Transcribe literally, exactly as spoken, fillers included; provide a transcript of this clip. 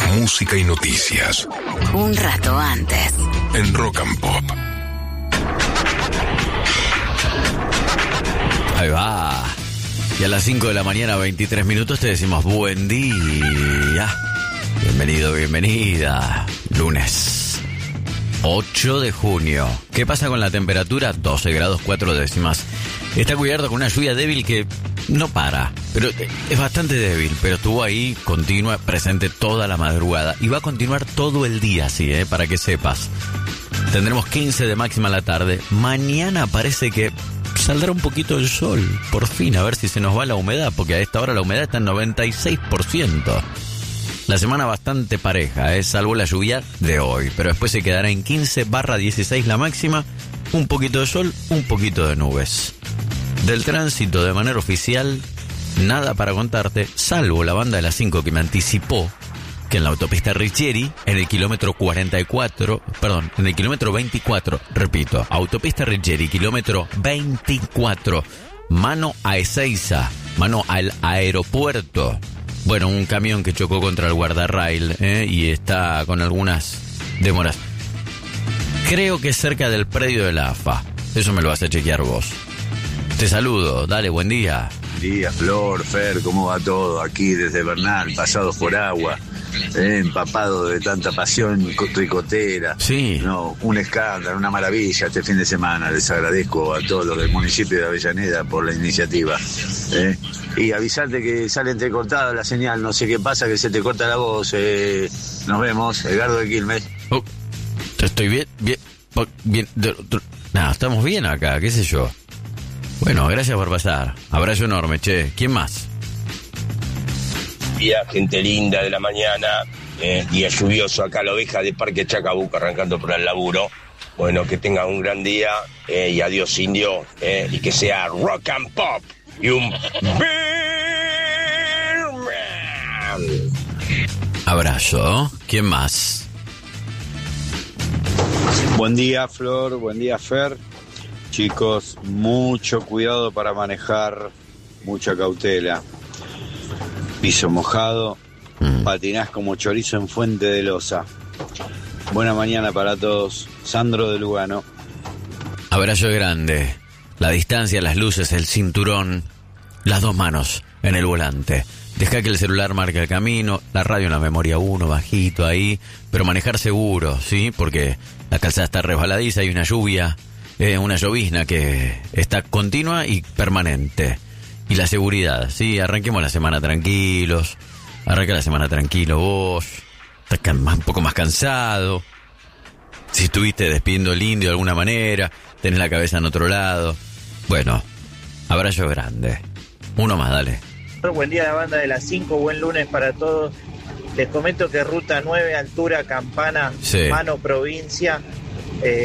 música y noticias. Un rato antes. En Rock and Pop. Ahí va. Y a las cinco de la mañana, veintitrés minutos, te decimos buen día. Bienvenido, bienvenida. Lunes ocho de junio. ¿Qué pasa con la temperatura? doce grados cuatro décimas. Está cubierto con una lluvia débil que no para, pero es bastante débil, pero estuvo ahí, continua, presente toda la madrugada. Y va a continuar todo el día así, ¿eh? Para que sepas. Tendremos quince de máxima a la tarde. Mañana parece que saldrá un poquito el sol, por fin, a ver si se nos va la humedad, porque a esta hora la humedad está en noventa y seis por ciento. La semana bastante pareja, ¿eh? Salvo la lluvia de hoy, pero después se quedará en quince barra dieciséis la máxima, un poquito de sol, un poquito de nubes. Del tránsito de manera oficial, nada para contarte, salvo la banda de las cinco que me anticipó que en la autopista Riccieri, en el kilómetro cuarenta y cuatro, perdón, en el kilómetro veinticuatro, repito, autopista Riccieri, kilómetro veinticuatro, mano a Ezeiza, mano al aeropuerto. Bueno, un camión que chocó contra el guardarrail, ¿eh? Y está con algunas demoras. Creo que es cerca del predio de la A F A. Eso me lo vas a chequear vos. Te saludo, dale, buen día. Buen día, Flor, Fer, ¿cómo va todo? Aquí desde Bernal, pasados por agua, eh, empapado de tanta pasión tricotera. Sí. No, un escándalo, una maravilla este fin de semana. Les agradezco a todos los del municipio de Avellaneda por la iniciativa. Eh. Y avisarte que sale entrecortada la señal, no sé qué pasa, que se te corta la voz. Eh. Nos vemos, Edgardo de Quilmes. Oh, estoy bien, bien, bien. Nada, estamos bien acá, qué sé yo. Bueno, gracias por pasar. Abrazo enorme, che. ¿Quién más? Día, gente linda de la mañana, eh, día lluvioso acá, la oveja de Parque Chacabuco arrancando por el laburo. Bueno, que tengan un gran día, eh, y adiós indio, eh, y que sea rock and pop y un abrazo. ¿Quién más? Buen día, Flor, buen día, Fer. Chicos, mucho cuidado para manejar, mucha cautela. Piso mojado, mm. patinás como chorizo en Fuente de Loza. Buena mañana para todos. Sandro de Lugano. Abrazo grande. La distancia, las luces, el cinturón, las dos manos en el volante. Deja que el celular marque el camino, la radio en la memoria uno, bajito ahí, pero manejar seguro, ¿sí? Porque la calzada está resbaladiza, hay una lluvia, eh, una llovizna que está continua y permanente. Y la seguridad, sí, arranquemos la semana tranquilos, arranca la semana tranquilo vos, estás un poco más cansado, si estuviste despidiendo el indio de alguna manera, tenés la cabeza en otro lado, bueno, abrazo grande, uno más, dale. Buen día, la banda de las cinco, buen lunes para todos. Les comento que ruta nueve, altura Campana, sí. Mano, provincia, eh,